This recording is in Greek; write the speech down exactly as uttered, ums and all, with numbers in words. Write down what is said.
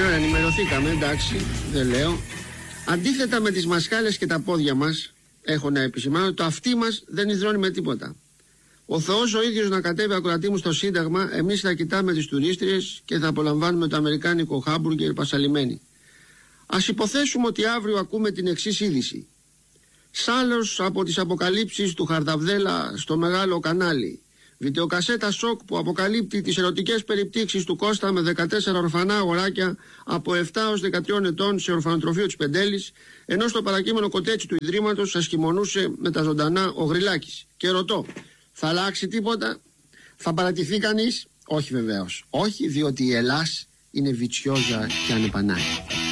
ωραία, ενημερωθήκαμε, εντάξει, δεν λέω. Αντίθετα με τις μασχάλες και τα πόδια μας, έχω να επισημάνω, το αυτί μας δεν υδρώνει με τίποτα. Ο Θεός ο ίδιος να κατέβει, ακροατή μου, στο Σύνταγμα, εμείς θα κοιτάμε τις τουρίστριες και θα απολαμβάνουμε το αμερικάνικο χάμπουργκερ πασαλιμένη. Ας υποθέσουμε ότι αύριο ακούμε την εξής είδηση. Σάλος από τις αποκαλύψεις του Χαρδαβδέλα στο μεγάλο κανάλι. Βιντεοκασέτα σοκ που αποκαλύπτει τις ερωτικές περιπτύξεις του Κώστα με δεκατέσσερα ορφανά αγοράκια από επτά έως δεκατρία ετών σε ορφανοτροφείο της Πεντέλης, ενώ στο παρακείμενο κοτέτσι του Ιδρύματος ασκημονούσε με τα ζωντανά ο Γρυλάκης. Και ρωτώ, θα αλλάξει τίποτα? Θα παρατηθεί κανείς? Όχι βεβαίως. Όχι, διότι η Ελλάς είναι βιτσιόζα και ανεπανάκη.